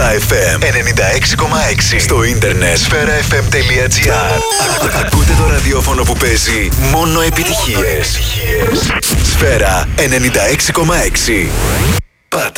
FM 96,6. Στο ίντερνετ sferafm.gr. Ακούτε το ραδιόφωνο που παίζει μόνο επιτυχίες. Σφαίρα 96,6.